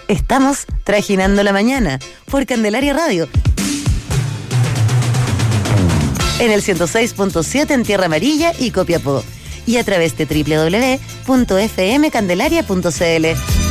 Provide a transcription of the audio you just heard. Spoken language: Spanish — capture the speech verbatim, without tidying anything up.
Estamos trajinando la mañana por Candelaria Radio. En el ciento seis punto siete en Tierra Amarilla y Copiapó. Y a través de doble u doble u doble u punto f m candelaria punto c l.